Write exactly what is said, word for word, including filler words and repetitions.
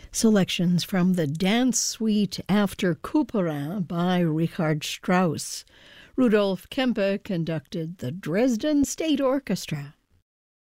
Selections from the Dance Suite after Couperin by Richard Strauss. Rudolf Kempe conducted the Dresden State Orchestra.